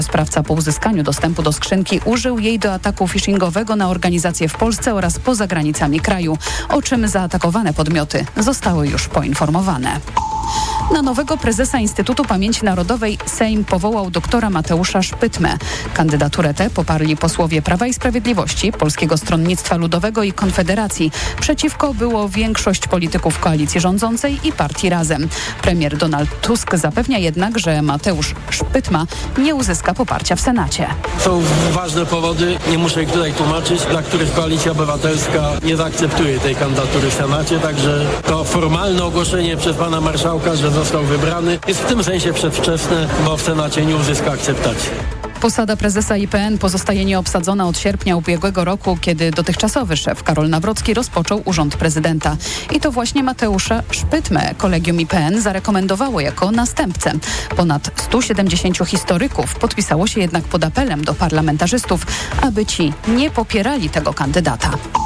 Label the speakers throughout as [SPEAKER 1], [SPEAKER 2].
[SPEAKER 1] Sprawca po uzyskaniu dostępu do skrzynki użył jej do ataku phishingowego na organizacje w Polsce oraz poza granicami kraju, o czym zaatakowane podmioty zostały już poinformowane. Na nowego prezesa Instytutu Pamięci Narodowej Sejm powołał doktora Mateusza Szpytmę. Kandydaturę tę poparli posłowie Prawa i Sprawiedliwości, Polskiego Stronnictwa Ludowego i Konfederacji. Przeciwko było większość polityków koalicji rządzącej i partii Razem. Premier Donald Tusk zapewnia jednak, że Mateusz Szpytma nie uzyska poparcia w Senacie.
[SPEAKER 2] Są ważne powody, nie muszę ich tutaj tłumaczyć, dla których Koalicja Obywatelska nie zaakceptuje tej kandydatury w Senacie, także to formalne ogłoszenie przez pana marszałka, że został wybrany, jest w tym sensie przedwczesne, bo w Senacie nie uzyska akceptacji.
[SPEAKER 1] Posada prezesa IPN pozostaje nieobsadzona od sierpnia ubiegłego roku, kiedy dotychczasowy szef Karol Nawrocki rozpoczął urząd prezydenta. I to właśnie Mateusza Szpytmę kolegium IPN zarekomendowało jako następcę. Ponad 170 historyków podpisało się jednak pod apelem do parlamentarzystów, aby ci nie popierali tego kandydata.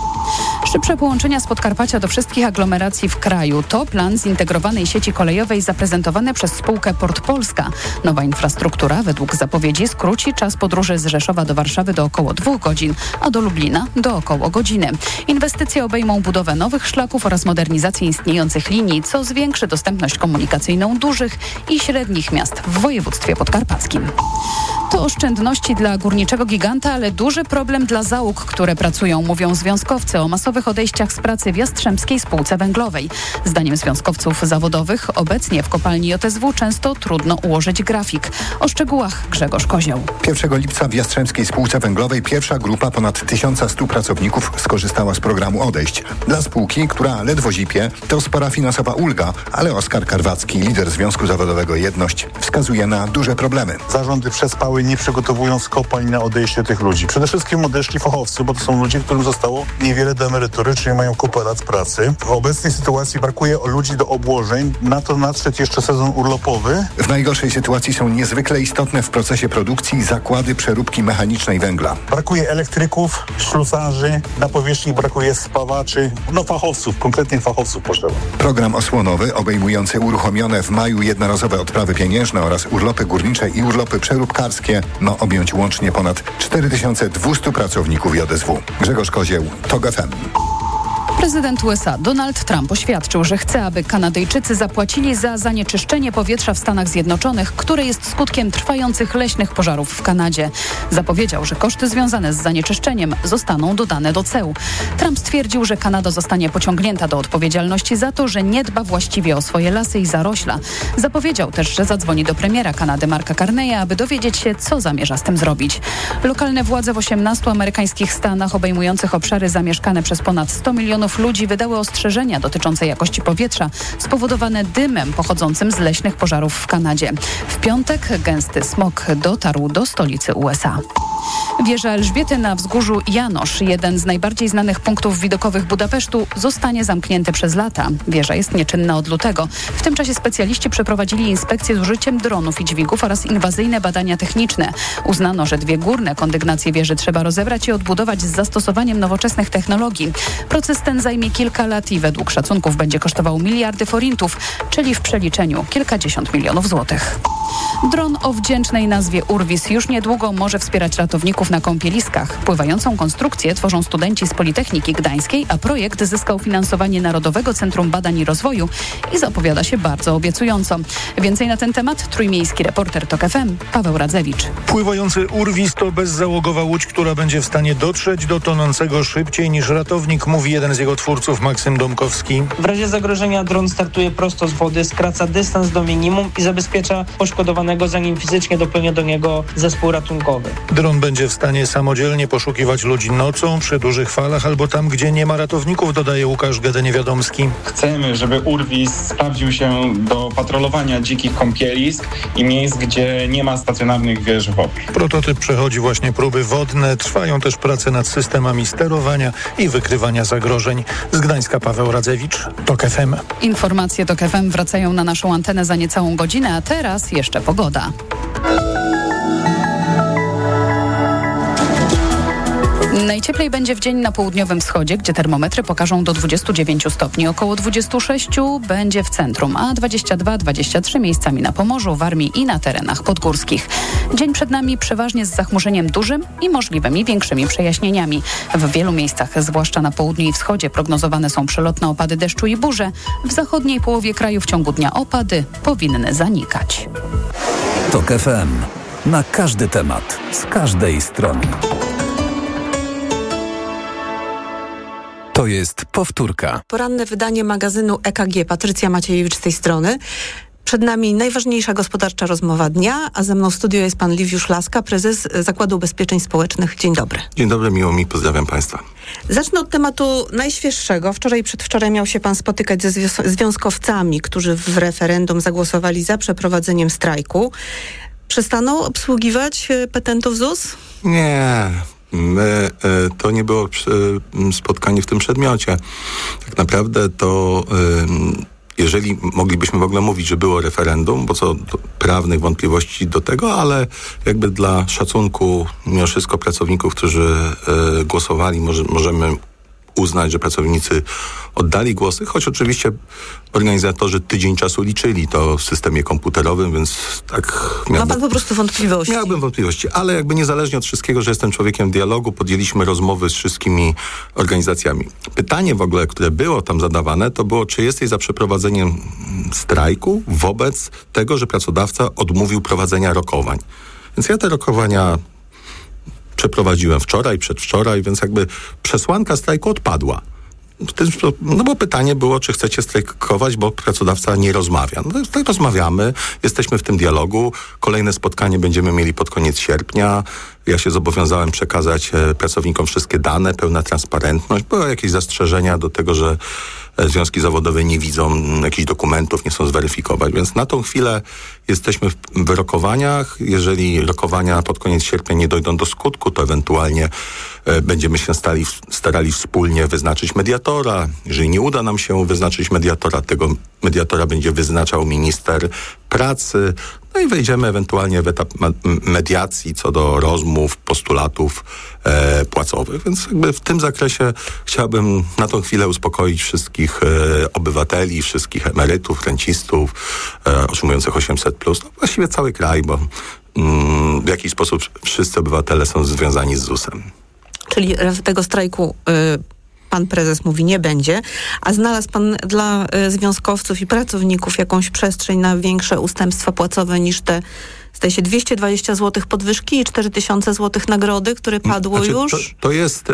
[SPEAKER 1] Szybsze połączenia z Podkarpacia do wszystkich aglomeracji w kraju to plan zintegrowanej sieci kolejowej zaprezentowany przez spółkę Port Polska. Nowa infrastruktura według zapowiedzi skróci czas podróży z Rzeszowa do Warszawy do około 2 godzin, a do Lublina do około godziny. Inwestycje obejmą budowę nowych szlaków oraz modernizację istniejących linii, co zwiększy dostępność komunikacyjną dużych i średnich miast w województwie podkarpackim. To oszczędności dla górniczego giganta, ale duży problem dla załóg, które pracują, mówią związkowcy o masowych odejściach z pracy w Jastrzębskiej Spółce Węglowej. Zdaniem związkowców zawodowych obecnie w kopalni JSW często trudno ułożyć grafik. O szczegółach Grzegorz Kozioł.
[SPEAKER 3] 1 lipca w Jastrzębskiej Spółce Węglowej pierwsza grupa ponad 1100 pracowników skorzystała z programu odejść. Dla spółki, która ledwo zipie, to spora finansowa ulga, ale Oskar Karwacki, lider Związku Zawodowego Jedność, wskazuje na duże problemy.
[SPEAKER 4] Zarządy przespały, nie przygotowując kopalń na odejście tych ludzi. Przede wszystkim odeszli fachowcy, bo to są ludzie, którym zostało niewiele do emerytury, czyli mają kupę lat pracy. W obecnej sytuacji brakuje ludzi do obłożeń. Na to nadszedł jeszcze sezon urlopowy.
[SPEAKER 3] W najgorszej sytuacji są niezwykle istotne w procesie produkcji zakłady przeróbki mechanicznej węgla.
[SPEAKER 4] Brakuje elektryków, ślusarzy, na powierzchni brakuje spawaczy, fachowców, konkretnych fachowców potrzeba.
[SPEAKER 3] Program osłonowy obejmujący uruchomione w maju jednorazowe odprawy pieniężne oraz urlopy górnicze i urlopy przeróbkarskie ma objąć łącznie ponad 4200 pracowników JSW. Grzegorz Kozieł, TOG FM.
[SPEAKER 1] Prezydent USA Donald Trump oświadczył, że chce, aby Kanadyjczycy zapłacili za zanieczyszczenie powietrza w Stanach Zjednoczonych, które jest skutkiem trwających leśnych pożarów w Kanadzie. Zapowiedział, że koszty związane z zanieczyszczeniem zostaną dodane do ceł. Trump stwierdził, że Kanada zostanie pociągnięta do odpowiedzialności za to, że nie dba właściwie o swoje lasy i zarośla. Zapowiedział też, że zadzwoni do premiera Kanady Marka Carneya, aby dowiedzieć się, co zamierza z tym zrobić. Lokalne władze w 18 amerykańskich stanach obejmujących obszary zamieszkane przez ponad 100 milionów ludzi wydały ostrzeżenia dotyczące jakości powietrza spowodowane dymem pochodzącym z leśnych pożarów w Kanadzie. W piątek gęsty smog dotarł do stolicy USA. Wieża Elżbiety na wzgórzu Janosz, jeden z najbardziej znanych punktów widokowych Budapesztu, zostanie zamknięty przez lata. Wieża jest nieczynna od lutego. W tym czasie specjaliści przeprowadzili inspekcje z użyciem dronów i dźwigów oraz inwazyjne badania techniczne. Uznano, że 2 górne kondygnacje wieży trzeba rozebrać i odbudować z zastosowaniem nowoczesnych technologii. Proces ten zajmie kilka lat i według szacunków będzie kosztował miliardy forintów, czyli w przeliczeniu kilkadziesiąt milionów złotych. Dron o wdzięcznej nazwie Urwis już niedługo może wspierać ratowników na kąpieliskach. Pływającą konstrukcję tworzą studenci z Politechniki Gdańskiej, a projekt zyskał finansowanie Narodowego Centrum Badań i Rozwoju i zapowiada się bardzo obiecująco. Więcej na ten temat trójmiejski reporter TOG FM Paweł Radzewicz.
[SPEAKER 5] Pływający Urwis to bezzałogowa łódź, która będzie w stanie dotrzeć do tonącego szybciej niż ratownik, mówi jeden z jego twórców, Maksym Domkowski.
[SPEAKER 6] W razie zagrożenia dron startuje prosto z wody, skraca dystans do minimum i zabezpiecza poszkodowanego, zanim fizycznie dopłynie do niego zespół ratunkowy.
[SPEAKER 5] Dron będzie w stanie samodzielnie poszukiwać ludzi nocą, przy dużych falach albo tam, gdzie nie ma ratowników, dodaje Łukasz Gede-Niewiadomski.
[SPEAKER 7] Chcemy, żeby Urwis sprawdził się do patrolowania dzikich kąpielisk i miejsc, gdzie nie ma stacjonarnych wież wodnych.
[SPEAKER 5] Prototyp przechodzi właśnie próby wodne, trwają też prace nad systemami sterowania i wykrywania zagrożeń. Z Gdańska Paweł Radzewicz, TOG FM.
[SPEAKER 1] Informacje TOG FM wracają na naszą antenę za niecałą godzinę, a teraz jeszcze pogoda. Najciemniej Najcieplej będzie w dzień na południowym wschodzie, gdzie termometry pokażą do 29 stopni. Około 26 będzie w centrum, a 22-23 miejscami na Pomorzu, Warmii i na terenach podgórskich. Dzień przed nami przeważnie z zachmurzeniem dużym i możliwymi większymi przejaśnieniami. W wielu miejscach, zwłaszcza na południu i wschodzie, prognozowane są przelotne opady deszczu i burze. W zachodniej połowie kraju w ciągu dnia opady powinny zanikać.
[SPEAKER 8] TOK FM. Na każdy temat, z każdej strony. To jest powtórka.
[SPEAKER 9] Poranne wydanie magazynu EKG. Patrycja Maciejewicz z tej strony. Przed nami najważniejsza gospodarcza rozmowa dnia, a ze mną w studiu jest pan Liwiusz Laska, prezes Zakładu Ubezpieczeń Społecznych. Dzień dobry.
[SPEAKER 10] Dzień dobry, miło mi, pozdrawiam państwa.
[SPEAKER 9] Zacznę od tematu najświeższego. Wczoraj i przedwczoraj miał się pan spotykać ze związkowcami, którzy w referendum zagłosowali za przeprowadzeniem strajku. Przestaną obsługiwać petentów ZUS?
[SPEAKER 10] Nie, to nie było spotkanie w tym przedmiocie. Tak naprawdę to... Jeżeli moglibyśmy w ogóle mówić, że było referendum, bo co do prawnych wątpliwości do tego, ale jakby dla szacunku mimo wszystko pracowników, którzy głosowali, możemy uznać, że pracownicy oddali głosy, choć oczywiście organizatorzy tydzień czasu liczyli to w systemie komputerowym, więc tak...
[SPEAKER 9] Ma pan po prostu wątpliwości?
[SPEAKER 10] Miałbym wątpliwości, ale jakby niezależnie od wszystkiego, że jestem człowiekiem dialogu, podjęliśmy rozmowy z wszystkimi organizacjami. Pytanie w ogóle, które było tam zadawane, to było, czy jesteś za przeprowadzeniem strajku wobec tego, że pracodawca odmówił prowadzenia rokowań. Więc ja te rokowania przeprowadziłem wczoraj, przedwczoraj, więc jakby przesłanka strajku odpadła. No bo pytanie było, czy chcecie strajkować, bo pracodawca nie rozmawia. No tak rozmawiamy, jesteśmy w tym dialogu. Kolejne spotkanie będziemy mieli pod koniec sierpnia. Ja się zobowiązałem przekazać pracownikom wszystkie dane, pełna transparentność. Były jakieś zastrzeżenia do tego, że związki zawodowe nie widzą jakichś dokumentów, nie chcą zweryfikować. Więc na tą chwilę jesteśmy w rokowaniach. Jeżeli rokowania pod koniec sierpnia nie dojdą do skutku, to ewentualnie będziemy się starali wspólnie wyznaczyć mediatora. Jeżeli nie uda nam się wyznaczyć mediatora, tego mediatora będzie wyznaczał minister pracy. No i wejdziemy ewentualnie w etap mediacji co do rozmów, postulatów płacowych. Więc jakby w tym zakresie chciałbym na tą chwilę uspokoić wszystkich obywateli, wszystkich emerytów, rencistów otrzymujących 800+. No właściwie cały kraj, bo w jakiś sposób wszyscy obywatele są związani z ZUS-em.
[SPEAKER 9] Czyli tego strajku pan prezes mówi nie będzie, a znalazł pan dla związkowców i pracowników jakąś przestrzeń na większe ustępstwa płacowe niż te, zdaje się, 220 zł podwyżki i 4000 zł nagrody, które padło już?
[SPEAKER 10] To jest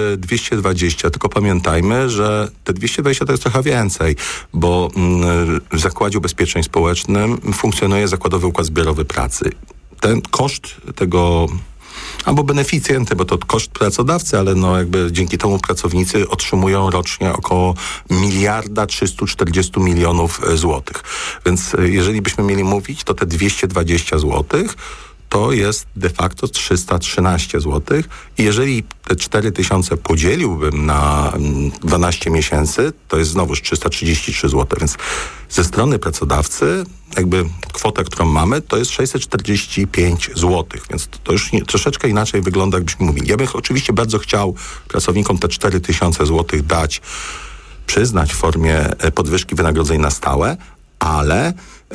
[SPEAKER 10] 220, tylko pamiętajmy, że te 220 to jest trochę więcej, bo w Zakładzie Ubezpieczeń Społecznym funkcjonuje Zakładowy Układ Zbiorowy Pracy. Ten koszt tego... albo beneficjenty, bo to koszt pracodawcy, ale no jakby dzięki temu pracownicy otrzymują rocznie około 1,340 mld złotych. Więc jeżeli byśmy mieli mówić, to te 220 złotych to jest de facto 313 zł. I jeżeli te 4000 podzieliłbym na 12 miesięcy, to jest znowuż 333 zł. Więc ze strony pracodawcy jakby kwota, którą mamy, to jest 645 zł. Więc to już troszeczkę inaczej wygląda, jakbyśmy mówili. Ja bym oczywiście bardzo chciał pracownikom te 4000 zł dać, przyznać w formie podwyżki wynagrodzeń na stałe, ale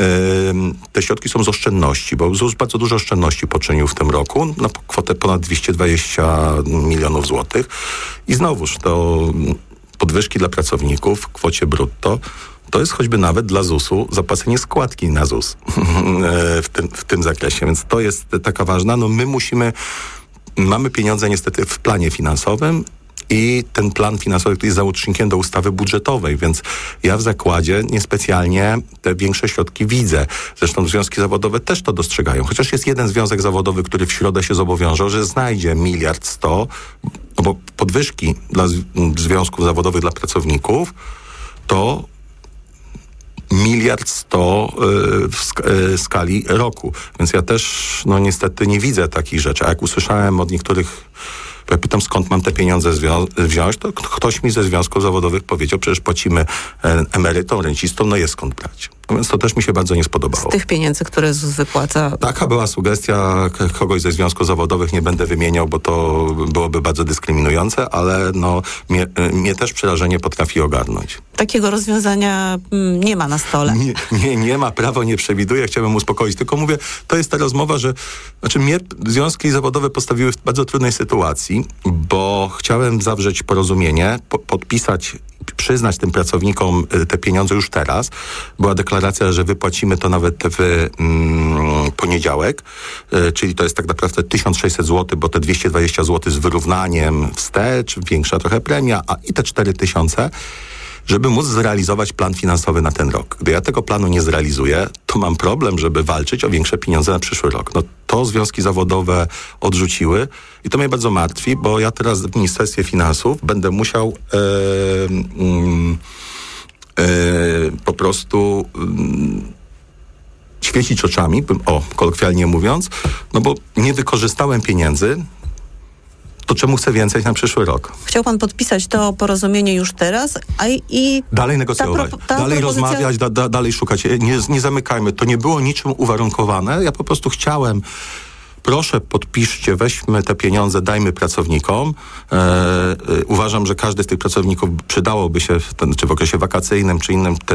[SPEAKER 10] te środki są z oszczędności, bo ZUS bardzo dużo oszczędności poczynił w tym roku na kwotę ponad 220 milionów złotych. I znowuż to podwyżki dla pracowników w kwocie brutto to jest choćby nawet dla ZUS-u zapłacenie składki na ZUS w tym zakresie. Więc to jest taka ważna. No my mamy pieniądze niestety w planie finansowym i ten plan finansowy jest załącznikiem do ustawy budżetowej, więc ja w zakładzie niespecjalnie te większe środki widzę. Zresztą związki zawodowe też to dostrzegają. Chociaż jest jeden związek zawodowy, który w środę się zobowiązał, że znajdzie 1 100 000 000, no bo podwyżki dla związków zawodowych, dla pracowników to 1 100 000 000 w skali roku. Więc ja też no niestety nie widzę takich rzeczy. A jak usłyszałem od niektórych, ja pytam, skąd mam te pieniądze wziąć, to ktoś mi ze związków zawodowych powiedział, przecież płacimy emerytom, rencistom, no jest skąd brać. No więc to też mi się bardzo nie spodobało.
[SPEAKER 9] Z tych pieniędzy, które ZUS wypłaca.
[SPEAKER 10] Taka była sugestia kogoś ze związków zawodowych, nie będę wymieniał, bo to byłoby bardzo dyskryminujące, ale mnie też przerażenie potrafi ogarnąć.
[SPEAKER 9] Takiego rozwiązania nie ma na stole.
[SPEAKER 10] Nie ma, prawo nie przewiduje, chciałbym uspokoić, tylko mówię, to jest ta rozmowa, że mnie związki zawodowe postawiły w bardzo trudnej sytuacji, bo chciałem zawrzeć porozumienie, podpisać, przyznać tym pracownikom te pieniądze już teraz. Była deklaracja, że wypłacimy to nawet w poniedziałek, czyli to jest tak naprawdę 1600 zł, bo te 220 zł z wyrównaniem wstecz, większa trochę premia, i te 4000, żeby móc zrealizować plan finansowy na ten rok. Gdy ja tego planu nie zrealizuję, to mam problem, żeby walczyć o większe pieniądze na przyszły rok. No to związki zawodowe odrzuciły i to mnie bardzo martwi, bo ja teraz w Ministerstwie Finansów będę musiał po prostu świecić oczami, kolokwialnie mówiąc, no bo nie wykorzystałem pieniędzy, to czemu chcę więcej na przyszły rok?
[SPEAKER 9] Chciał pan podpisać to porozumienie już teraz, i
[SPEAKER 10] dalej negocjować, dalej rozmawiać, dalej szukać. Nie zamykajmy. To nie było niczym uwarunkowane. Ja po prostu chciałem, proszę podpiszcie, weźmy te pieniądze, dajmy pracownikom. Uważam, że każdy z tych pracowników przydałoby się czy w okresie wakacyjnym, czy innym te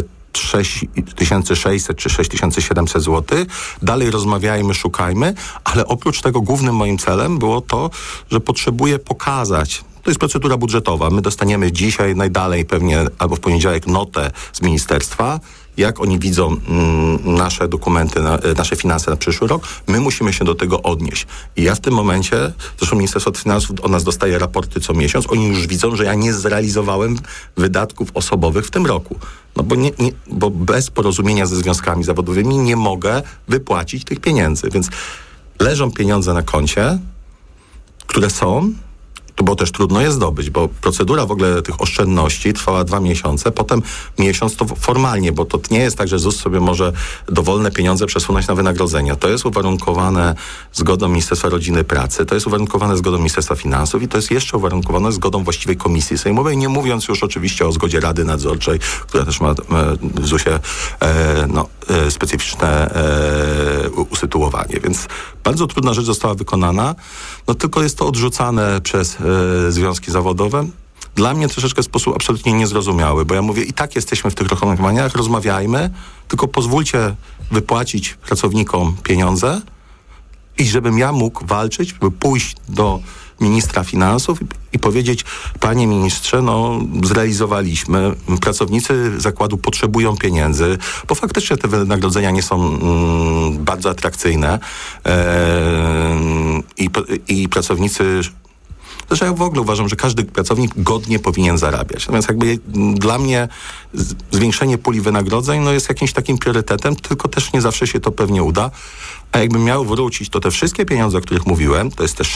[SPEAKER 10] 6600 czy 6700 zł. Dalej rozmawiajmy, szukajmy, ale oprócz tego głównym moim celem było to, że potrzebuję pokazać. To jest procedura budżetowa. My dostaniemy dzisiaj, najdalej pewnie, albo w poniedziałek notę z ministerstwa, jak oni widzą nasze dokumenty, nasze finanse na przyszły rok. My musimy się do tego odnieść. I ja w tym momencie, zresztą Ministerstwo Finansów od nas dostaje raporty co miesiąc, oni już widzą, że ja nie zrealizowałem wydatków osobowych w tym roku. No bo bez porozumienia ze związkami zawodowymi nie mogę wypłacić tych pieniędzy. Więc leżą pieniądze na koncie, które są, bo też trudno je zdobyć, bo procedura w ogóle tych oszczędności trwała 2 miesiące, potem miesiąc to formalnie, bo to nie jest tak, że ZUS sobie może dowolne pieniądze przesunąć na wynagrodzenia. To jest uwarunkowane zgodą Ministerstwa Rodziny i Pracy, to jest uwarunkowane zgodą Ministerstwa Finansów i to jest jeszcze uwarunkowane zgodą właściwej komisji sejmowej, nie mówiąc już oczywiście o zgodzie Rady Nadzorczej, która też ma w ZUS-ie specyficzne usytuowanie. Więc bardzo trudna rzecz została wykonana, tylko jest to odrzucane przez związki zawodowe. Dla mnie troszeczkę w sposób absolutnie niezrozumiały, bo ja mówię, i tak jesteśmy w tych rozmawianiach, rozmawiajmy, tylko pozwólcie wypłacić pracownikom pieniądze i żebym ja mógł walczyć, żeby pójść do ministra finansów i powiedzieć, panie ministrze, zrealizowaliśmy, pracownicy zakładu potrzebują pieniędzy, bo faktycznie te wynagrodzenia nie są bardzo atrakcyjne i pracownicy. Zresztą ja w ogóle uważam, że każdy pracownik godnie powinien zarabiać. Natomiast dla mnie zwiększenie puli wynagrodzeń jest jakimś takim priorytetem, tylko też nie zawsze się to pewnie uda. A jakbym miał wrócić, to te wszystkie pieniądze, o których mówiłem, to jest te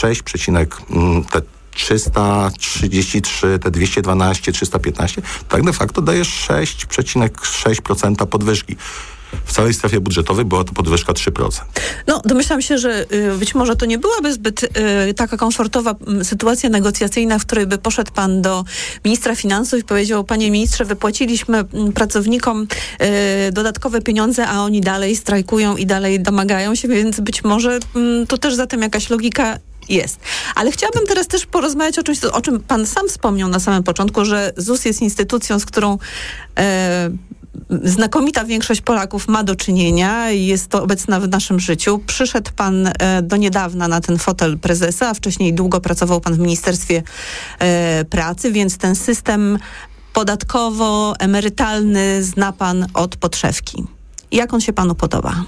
[SPEAKER 10] 333, te 212, 315, tak de facto daje 6,6% podwyżki. W całej strefie budżetowej była to podwyżka 3%.
[SPEAKER 9] Domyślam się, że być może to nie byłaby zbyt taka komfortowa sytuacja negocjacyjna, w której by poszedł pan do ministra finansów i powiedział, panie ministrze, wypłaciliśmy pracownikom dodatkowe pieniądze, a oni dalej strajkują i dalej domagają się, więc być może tu też za tym jakaś logika jest. Ale chciałabym teraz też porozmawiać o czymś, o czym pan sam wspomniał na samym początku, że ZUS jest instytucją, z którą znakomita większość Polaków ma do czynienia i jest to obecna w naszym życiu. Przyszedł pan do niedawna na ten fotel prezesa, a wcześniej długo pracował pan w Ministerstwie Pracy, więc ten system podatkowo-emerytalny zna pan od podszewki. Jak on się panu podoba?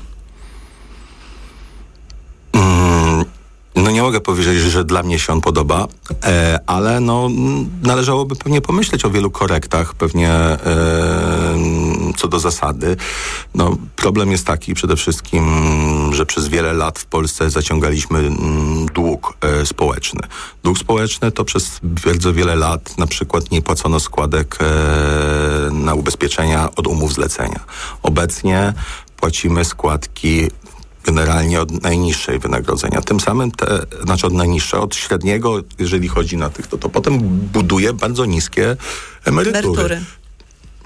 [SPEAKER 10] Nie mogę powiedzieć, że dla mnie się on podoba, ale należałoby pewnie pomyśleć o wielu korektach, pewnie co do zasady. Problem jest taki przede wszystkim, że przez wiele lat w Polsce zaciągaliśmy dług społeczny. Dług społeczny to przez bardzo wiele lat na przykład nie płacono składek na ubezpieczenia od umów zlecenia. Obecnie płacimy składki generalnie od najniższej wynagrodzenia. Tym samym od najniższe, od średniego, jeżeli chodzi na tych, to potem buduje bardzo niskie emerytury.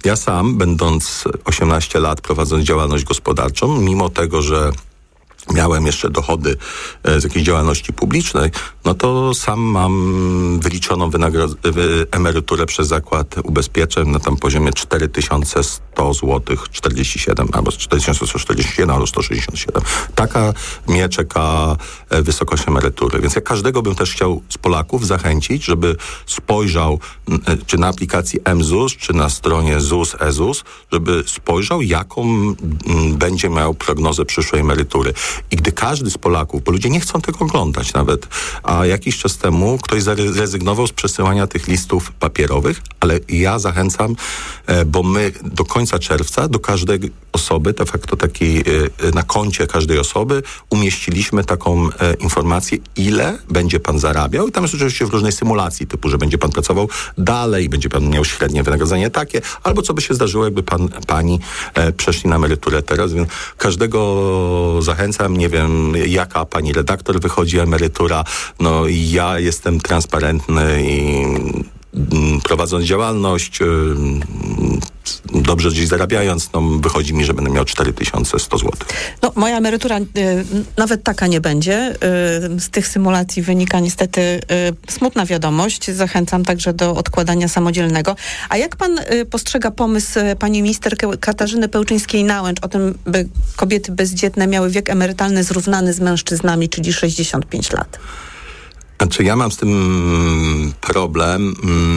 [SPEAKER 10] Ja sam, będąc 18 lat, prowadząc działalność gospodarczą, mimo tego, że miałem jeszcze dochody z jakiejś działalności publicznej, no to sam mam wyliczoną emeryturę przez Zakład Ubezpieczeń na tam poziomie 4100 zł 47, albo 4147, albo 167. Taka mnie czeka wysokość emerytury. Więc ja każdego bym też chciał z Polaków zachęcić, żeby spojrzał czy na aplikacji mZUS, czy na stronie ZUS, EZUS, żeby spojrzał, jaką będzie miał prognozę przyszłej emerytury. I gdy każdy z Polaków, bo ludzie nie chcą tego oglądać nawet, a jakiś czas temu ktoś zrezygnował z przesyłania tych listów papierowych, ale ja zachęcam, bo my do końca czerwca do każdej osoby, de facto takiej na koncie każdej osoby umieściliśmy taką informację, ile będzie pan zarabiał i tam jest oczywiście w różnej symulacji, typu, że będzie pan pracował dalej, będzie pan miał średnie wynagrodzenie takie, albo co by się zdarzyło, jakby pani przeszli na emeryturę teraz, więc każdego zachęcam, nie wiem, jaka pani redaktor wychodzi emerytura, no ja jestem transparentny i prowadząc działalność, dobrze gdzieś zarabiając, no wychodzi mi, że będę miał 4100 zł.
[SPEAKER 9] No moja emerytura nawet taka nie będzie. Z tych symulacji wynika niestety smutna wiadomość. Zachęcam także do odkładania samodzielnego. A jak pan postrzega pomysł pani minister Katarzyny Pełczyńskiej-Nałęcz o tym, by kobiety bezdzietne miały wiek emerytalny zrównany z mężczyznami, czyli 65 lat?
[SPEAKER 10] Znaczy ja mam z tym problem,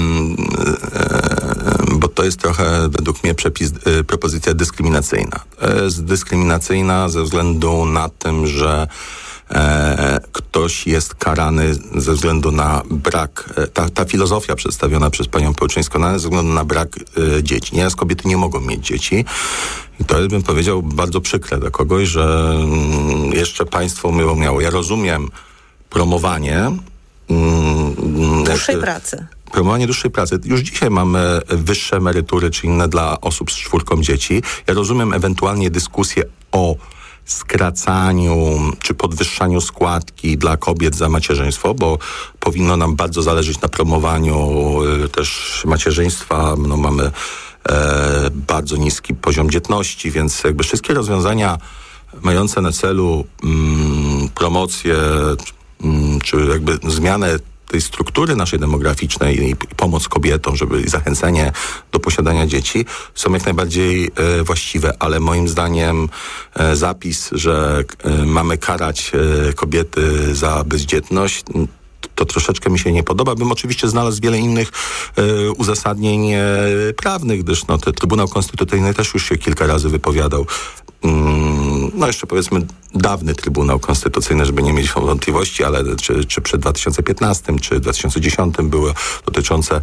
[SPEAKER 10] bo to jest trochę według mnie propozycja dyskryminacyjna. To jest dyskryminacyjna ze względu na tym, że ktoś jest karany ze względu na brak, ta filozofia przedstawiona przez panią Pełczyńską, ze względu na brak dzieci. Nieraz kobiety nie mogą mieć dzieci. I to jest, bym powiedział, bardzo przykre dla kogoś, że jeszcze państwo miało. Ja rozumiem promowanie
[SPEAKER 9] dłuższej pracy.
[SPEAKER 10] Promowanie dłuższej pracy. Już dzisiaj mamy wyższe emerytury czy inne dla osób z 4 dzieci. Ja rozumiem ewentualnie dyskusję o skracaniu czy podwyższaniu składki dla kobiet za macierzyństwo, bo powinno nam bardzo zależeć na promowaniu też macierzyństwa. No, mamy bardzo niski poziom dzietności, więc jakby wszystkie rozwiązania mające na celu promocję czy jakby zmianę tej struktury naszej demograficznej i pomoc kobietom, żeby zachęcenie do posiadania dzieci są jak najbardziej właściwe, ale moim zdaniem zapis, że mamy karać kobiety za bezdzietność, to troszeczkę mi się nie podoba. Bym oczywiście znalazł wiele innych uzasadnień prawnych, gdyż Trybunał Konstytucyjny też już się kilka razy wypowiadał. No jeszcze powiedzmy dawny Trybunał Konstytucyjny, żeby nie mieć wątpliwości, ale czy przed 2015, czy 2010 były dotyczące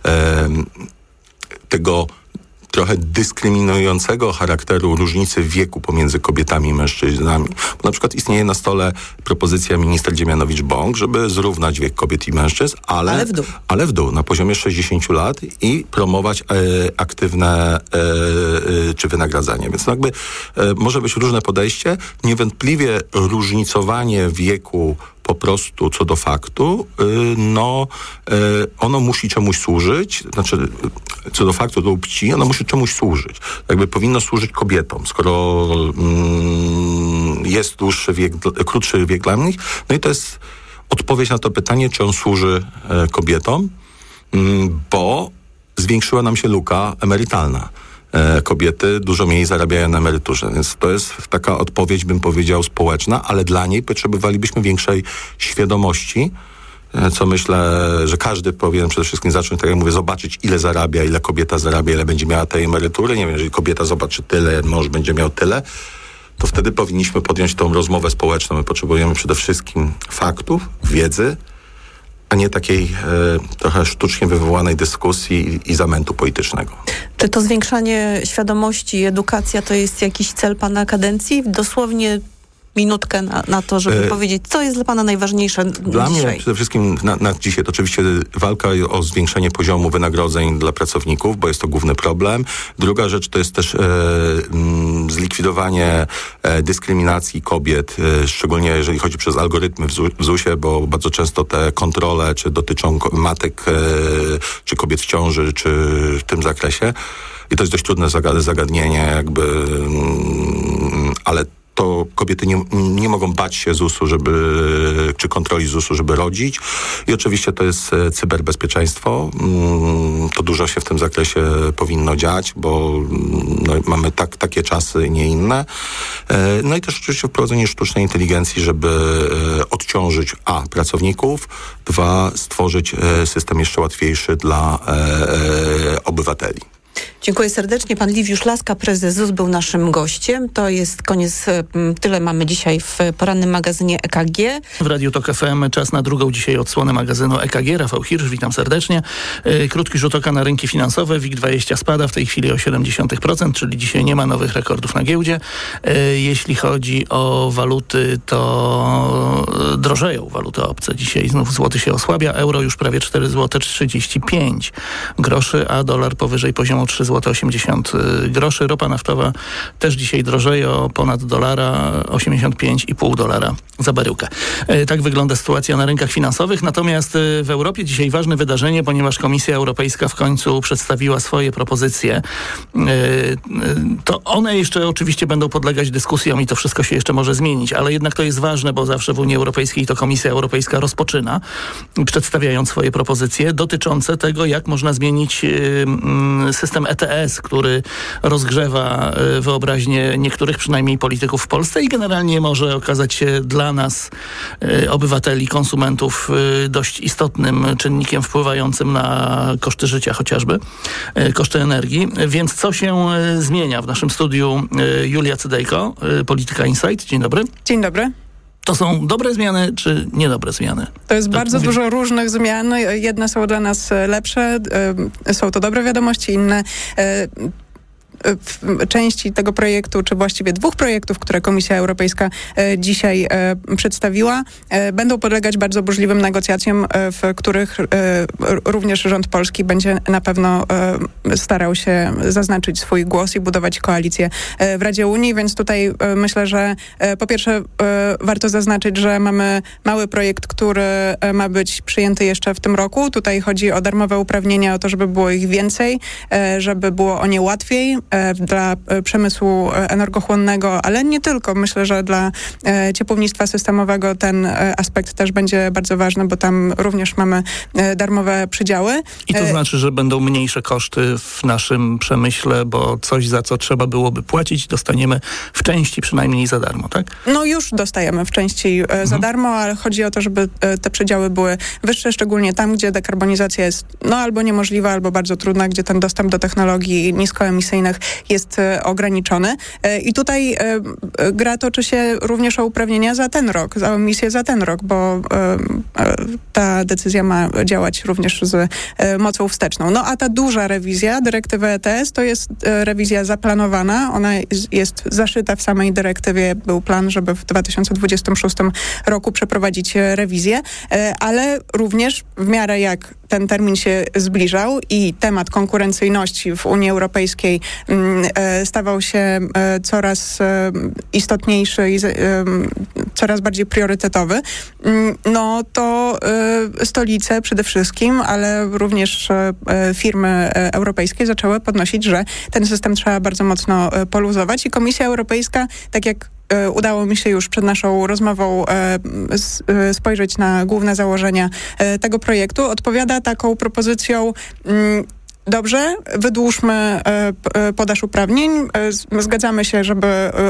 [SPEAKER 10] tego trochę dyskryminującego charakteru różnicy wieku pomiędzy kobietami i mężczyznami. Bo na przykład istnieje na stole propozycja minister Dziemianowicz-Bąk, żeby zrównać wiek kobiet i mężczyzn, ale w dół, na poziomie 60 lat i promować aktywne czy wynagradzanie. Więc jakby może być różne podejście. Niewątpliwie różnicowanie wieku po prostu co do faktu, ono musi czemuś służyć, znaczy co do faktu, do płci, ono musi czemuś służyć. Jakby powinno służyć kobietom, skoro jest dłuższy wiek, krótszy wiek dla nich. No i to jest odpowiedź na to pytanie, czy on służy kobietom, bo zwiększyła nam się luka emerytalna. Kobiety dużo mniej zarabiają na emeryturze, więc to jest taka odpowiedź, bym powiedział, społeczna, ale dla niej potrzebowalibyśmy większej świadomości, co myślę, że każdy powinien przede wszystkim zacząć, tak jak mówię, zobaczyć, ile zarabia, ile kobieta zarabia, ile będzie miała tej emerytury. Nie wiem, jeżeli kobieta zobaczy tyle, mąż będzie miał tyle, to wtedy powinniśmy podjąć tą rozmowę społeczną. My potrzebujemy przede wszystkim faktów, wiedzy, a nie takiej trochę sztucznie wywołanej dyskusji i zamętu politycznego.
[SPEAKER 9] Czy to zwiększanie świadomości, edukacja to jest jakiś cel pana kadencji? Dosłownie minutkę na to, żeby powiedzieć, co jest dla pana najważniejsze
[SPEAKER 10] Dla
[SPEAKER 9] dzisiaj?
[SPEAKER 10] mnie przede wszystkim na dzisiaj to oczywiście walka o zwiększenie poziomu wynagrodzeń dla pracowników, bo jest to główny problem. Druga rzecz to jest też zlikwidowanie dyskryminacji kobiet, szczególnie jeżeli chodzi przez algorytmy w ZUS-ie, bo bardzo często te kontrole czy dotyczą matek, czy kobiet w ciąży, czy w tym zakresie. I to jest dość trudne zagadnienie, ale to kobiety nie mogą bać się ZUS-u, czy kontroli ZUS-u, żeby rodzić. I oczywiście to jest cyberbezpieczeństwo. To dużo się w tym zakresie powinno dziać, bo mamy takie czasy, nie inne. No i też oczywiście wprowadzenie sztucznej inteligencji, żeby odciążyć pracowników, stworzyć system jeszcze łatwiejszy dla obywateli.
[SPEAKER 9] Dziękuję serdecznie. Pan Liwiusz Laska, prezes ZUS, był naszym gościem. To jest koniec. Tyle mamy dzisiaj w porannym magazynie EKG.
[SPEAKER 11] W Radiu Tok FM czas na drugą dzisiaj odsłonę magazynu EKG. Rafał Hirsch, witam serdecznie. Krótki rzut oka na rynki finansowe. WIG20 spada w tej chwili o 0,7%, czyli dzisiaj nie ma nowych rekordów na giełdzie. Jeśli chodzi o waluty, to drożeją waluty obce. Dzisiaj znów złoty się osłabia. Euro już prawie 4,35 zł, a dolar powyżej poziomu 3,80 zł. Ropa naftowa też dzisiaj drożeje o ponad dolara, 85,5 dolara za baryłkę. Tak wygląda sytuacja na rynkach finansowych. Natomiast w Europie dzisiaj ważne wydarzenie, ponieważ Komisja Europejska w końcu przedstawiła swoje propozycje. To one jeszcze oczywiście będą podlegać dyskusjom i to wszystko się jeszcze może zmienić, ale jednak to jest ważne, bo zawsze w Unii Europejskiej to Komisja Europejska rozpoczyna, przedstawiając swoje propozycje dotyczące tego, jak można zmienić system ETS, który rozgrzewa wyobraźnię niektórych przynajmniej polityków w Polsce i generalnie może okazać się dla nas, obywateli, konsumentów, dość istotnym czynnikiem wpływającym na koszty życia chociażby, koszty energii. Więc co się zmienia? W naszym studiu Julia Cydejko, Polityka Insight. Dzień dobry.
[SPEAKER 12] Dzień dobry.
[SPEAKER 11] To są dobre zmiany, czy niedobre zmiany?
[SPEAKER 12] To jest bardzo dużo różnych zmian. Jedne są dla nas lepsze, są to dobre wiadomości, inne w części tego projektu, czy właściwie dwóch projektów, które Komisja Europejska dzisiaj przedstawiła, będą podlegać bardzo burzliwym negocjacjom, w których również rząd polski będzie na pewno starał się zaznaczyć swój głos i budować koalicję w Radzie Unii, więc tutaj myślę, że po pierwsze warto zaznaczyć, że mamy mały projekt, który ma być przyjęty jeszcze w tym roku. Tutaj chodzi o darmowe uprawnienia, o to, żeby było ich więcej, żeby było o nie łatwiej, dla przemysłu energochłonnego, ale nie tylko. Myślę, że dla ciepłownictwa systemowego ten aspekt też będzie bardzo ważny, bo tam również mamy darmowe przydziały.
[SPEAKER 11] I to znaczy, że będą mniejsze koszty w naszym przemyśle, bo coś, za co trzeba byłoby płacić, dostaniemy w części przynajmniej za darmo, tak?
[SPEAKER 12] No już dostajemy w części za darmo, ale chodzi o to, żeby te przydziały były wyższe, szczególnie tam, gdzie dekarbonizacja jest albo niemożliwa, albo bardzo trudna, gdzie ten dostęp do technologii niskoemisyjnych jest ograniczony. I tutaj gra toczy się również o uprawnienia za ten rok, za emisję za ten rok, bo ta decyzja ma działać również z mocą wsteczną. No a ta duża rewizja dyrektywy ETS to jest rewizja zaplanowana. Ona jest zaszyta w samej dyrektywie. Był plan, żeby w 2026 roku przeprowadzić rewizję, ale również w miarę jak ten termin się zbliżał i temat konkurencyjności w Unii Europejskiej stawał się coraz istotniejszy i coraz bardziej priorytetowy, no to stolice przede wszystkim, ale również firmy europejskie zaczęły podnosić, że ten system trzeba bardzo mocno poluzować i Komisja Europejska, tak jak udało mi się już przed naszą rozmową spojrzeć na główne założenia tego projektu, odpowiada taką propozycją: dobrze, wydłużmy podaż uprawnień. Zgadzamy się, żeby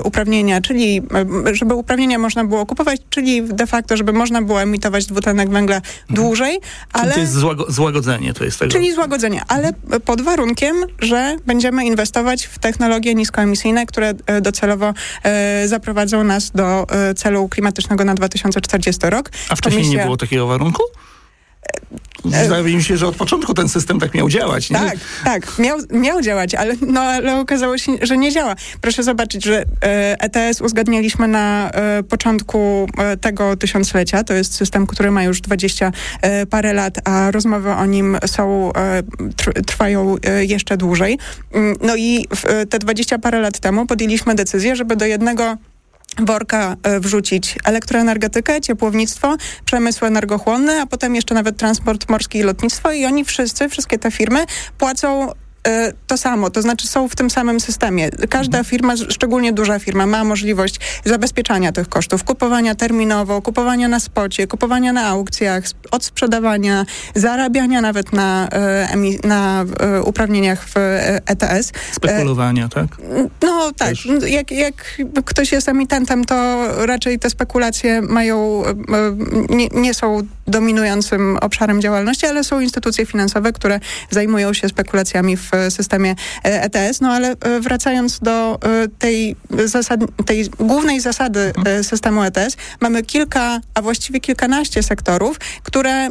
[SPEAKER 12] uprawnienia można było kupować, czyli de facto, żeby można było emitować dwutlenek węgla dłużej. Ale
[SPEAKER 11] to jest złagodzenie. To jest tego.
[SPEAKER 12] Czyli złagodzenie, ale pod warunkiem, że będziemy inwestować w technologie niskoemisyjne, które docelowo zaprowadzą nas do celu klimatycznego na 2040 rok.
[SPEAKER 11] A wcześniej nie było takiego warunku? Wydaje mi się, że od początku ten system tak miał działać, nie?
[SPEAKER 12] Tak, miał działać, ale okazało się, że nie działa. Proszę zobaczyć, że ETS uzgadnialiśmy na początku tego tysiąclecia. To jest system, który ma już 20 parę lat, a rozmowy o nim trwają jeszcze dłużej. No i te 20 parę lat temu podjęliśmy decyzję, żeby do jednego worka wrzucić elektroenergetykę, ciepłownictwo, przemysł energochłonny, a potem jeszcze nawet transport morski i lotnictwo i oni wszystkie te firmy płacą to samo, to znaczy są w tym samym systemie. Każda firma, szczególnie duża firma, ma możliwość zabezpieczania tych kosztów, kupowania terminowo, kupowania na spocie, kupowania na aukcjach, odsprzedawania, zarabiania nawet na uprawnieniach w ETS.
[SPEAKER 11] Spekulowania, tak?
[SPEAKER 12] No tak. Jak ktoś jest emitentem, to raczej te spekulacje nie są dominującym obszarem działalności, ale są instytucje finansowe, które zajmują się spekulacjami w systemie ETS. No ale wracając do tej głównej zasady systemu ETS, mamy kilka, a właściwie kilkanaście sektorów, które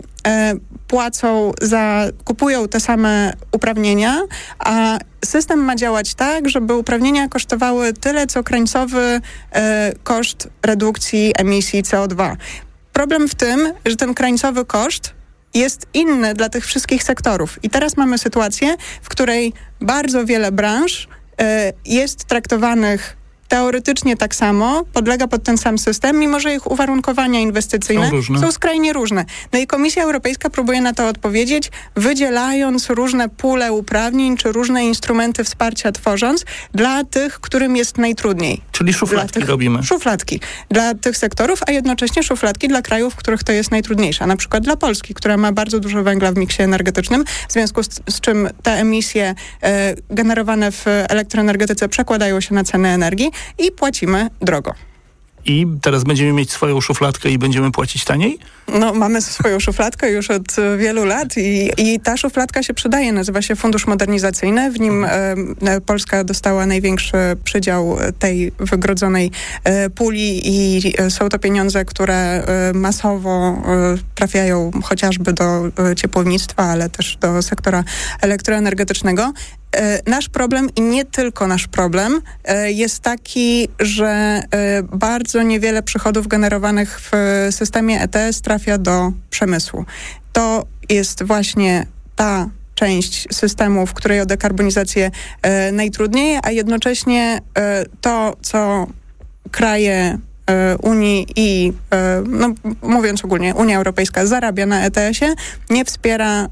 [SPEAKER 12] kupują te same uprawnienia, a system ma działać tak, żeby uprawnienia kosztowały tyle, co krańcowy koszt redukcji emisji CO2. Problem w tym, że ten krańcowy koszt jest inny dla tych wszystkich sektorów. I teraz mamy sytuację, w której bardzo wiele branż jest traktowanych teoretycznie tak samo, podlega pod ten sam system, mimo że ich uwarunkowania inwestycyjne są skrajnie różne. No i Komisja Europejska próbuje na to odpowiedzieć, wydzielając różne pule uprawnień, czy różne instrumenty wsparcia tworząc dla tych, którym jest najtrudniej.
[SPEAKER 11] Czyli szufladki robimy.
[SPEAKER 12] Szufladki dla tych sektorów, a jednocześnie szufladki dla krajów, w których to jest najtrudniejsze. Na przykład dla Polski, która ma bardzo dużo węgla w miksie energetycznym, w związku z czym te emisje generowane w elektroenergetyce przekładają się na ceny energii i płacimy drogo.
[SPEAKER 11] I teraz będziemy mieć swoją szufladkę i będziemy płacić taniej?
[SPEAKER 12] No, mamy swoją szufladkę już od wielu lat i ta szufladka się przydaje. Nazywa się Fundusz Modernizacyjny. W nim Polska dostała największy przydział tej wygrodzonej puli i są to pieniądze, które masowo trafiają chociażby do ciepłownictwa, ale też do sektora elektroenergetycznego. Nasz problem i nie tylko nasz problem jest taki, że bardzo niewiele przychodów generowanych w systemie ETS trafia do przemysłu. To jest właśnie ta część systemu, w której o dekarbonizację najtrudniej, a jednocześnie to, co kraje Unii i, mówiąc ogólnie, Unia Europejska zarabia na ETS-ie, nie wspiera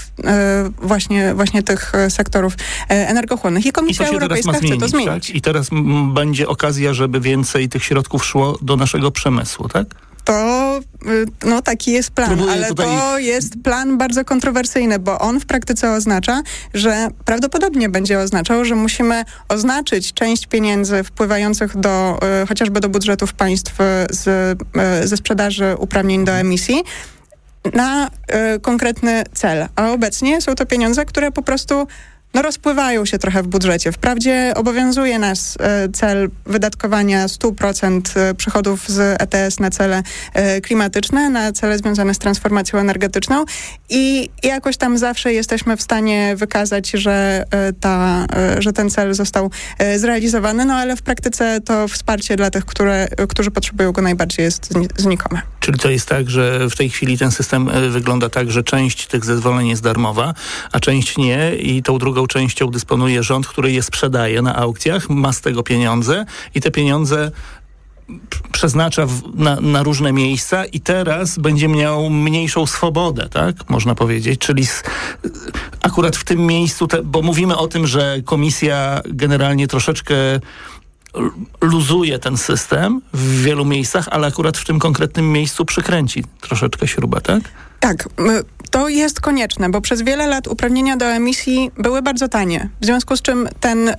[SPEAKER 12] właśnie tych sektorów energochłonnych. I Komisja Europejska chce to zmienić.
[SPEAKER 11] Tak? I teraz będzie okazja, żeby więcej tych środków szło do naszego przemysłu, tak?
[SPEAKER 12] To, taki jest plan, to jest plan bardzo kontrowersyjny, bo on w praktyce oznacza, że prawdopodobnie będzie oznaczał, że musimy oznaczyć część pieniędzy wpływających chociażby do budżetów państw ze sprzedaży uprawnień do emisji na konkretny cel. A obecnie są to pieniądze, które po prostu rozpływają się trochę w budżecie. Wprawdzie obowiązuje nas cel wydatkowania 100% przychodów z ETS na cele klimatyczne, na cele związane z transformacją energetyczną i jakoś tam zawsze jesteśmy w stanie wykazać, że ten cel został zrealizowany, ale w praktyce to wsparcie dla tych, którzy potrzebują go najbardziej, jest znikome.
[SPEAKER 11] Czyli to jest tak, że w tej chwili ten system wygląda tak, że część tych zezwoleń jest darmowa, a część nie i tą drugą częścią dysponuje rząd, który je sprzedaje na aukcjach, ma z tego pieniądze i te pieniądze przeznacza na różne miejsca i teraz będzie miał mniejszą swobodę, tak? Można powiedzieć. Czyli akurat w tym miejscu, bo mówimy o tym, że komisja generalnie troszeczkę luzuje ten system w wielu miejscach, ale akurat w tym konkretnym miejscu przykręci troszeczkę śrubę, tak?
[SPEAKER 12] Tak, to jest konieczne, bo przez wiele lat uprawnienia do emisji były bardzo tanie. W związku z czym ten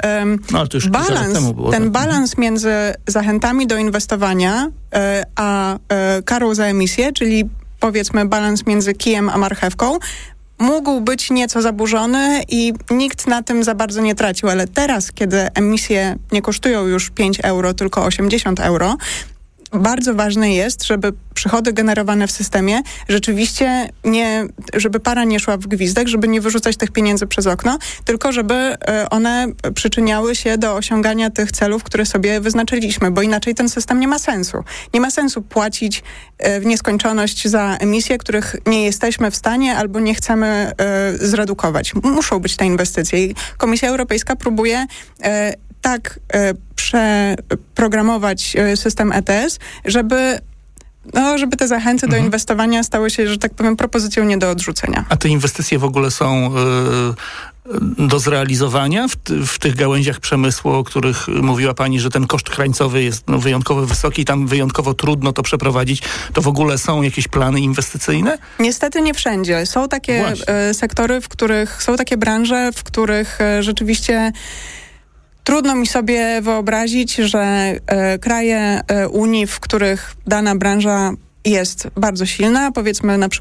[SPEAKER 12] balans między zachętami do inwestowania a karą za emisję, czyli powiedzmy balans między kijem a marchewką, mógł być nieco zaburzony i nikt na tym za bardzo nie tracił, ale teraz, kiedy emisje nie kosztują już 5 euro, tylko 80 euro, bardzo ważne jest, żeby przychody generowane w systemie rzeczywiście żeby para nie szła w gwizdek, żeby nie wyrzucać tych pieniędzy przez okno, tylko żeby one przyczyniały się do osiągania tych celów, które sobie wyznaczyliśmy, bo inaczej ten system nie ma sensu. Nie ma sensu płacić w nieskończoność za emisje, których nie jesteśmy w stanie albo nie chcemy zredukować. Muszą być te inwestycje i Komisja Europejska próbuje tak przeprogramować system ETS, żeby te zachęty do inwestowania stały się, że tak powiem, propozycją nie do odrzucenia.
[SPEAKER 11] A te inwestycje w ogóle są do zrealizowania w tych gałęziach przemysłu, o których mówiła pani, że ten koszt krańcowy jest wyjątkowo wysoki i tam wyjątkowo trudno to przeprowadzić. To w ogóle są jakieś plany inwestycyjne?
[SPEAKER 12] Niestety nie wszędzie. Są takie sektory, są takie branże, w których rzeczywiście trudno mi sobie wyobrazić, że kraje Unii, w których dana branża jest bardzo silna, powiedzmy na przykład